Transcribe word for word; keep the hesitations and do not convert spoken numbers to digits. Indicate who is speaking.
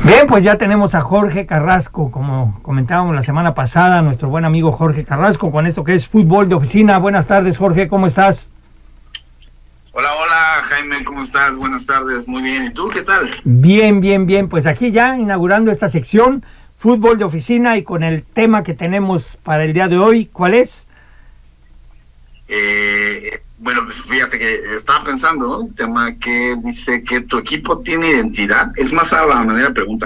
Speaker 1: Bien, pues ya tenemos a Jorge Carrasco, como comentábamos la semana pasada, nuestro buen amigo Jorge Carrasco, con esto que es fútbol de oficina. Buenas tardes, Jorge, ¿cómo estás?
Speaker 2: Hola, hola, Jaime, ¿cómo estás? Buenas tardes, muy bien. ¿Y tú qué tal?
Speaker 1: Bien, bien, bien. Pues aquí ya inaugurando esta sección, fútbol de oficina, y con el tema que tenemos para el día de hoy, ¿cuál es?
Speaker 2: Eh, bueno, pues fíjate que estaba pensando, ¿no? Un tema que dice que tu equipo tiene identidad. Es más a la manera de pregunta.